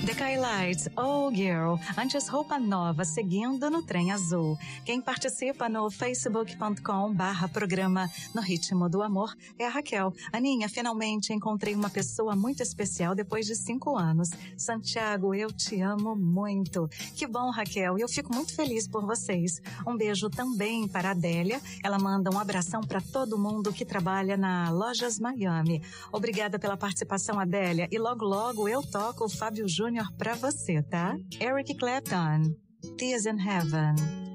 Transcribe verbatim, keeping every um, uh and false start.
Lights, Oh Girl, antes roupa nova, seguindo no trem azul. Quem participa no facebook ponto com barra programa No Ritmo do Amor é a Raquel. Aninha, finalmente encontrei uma pessoa muito especial depois de cinco anos. Santiago, eu te amo muito. Que bom, Raquel, eu fico muito feliz por vocês. Um beijo também para a Adélia. Ela manda um abração para todo mundo que trabalha na Lojas Miami. Obrigada pela participação, Adélia. E logo, logo eu toco o Fábio Júnior pra você, tá? Eric Clapton, Tears in Heaven.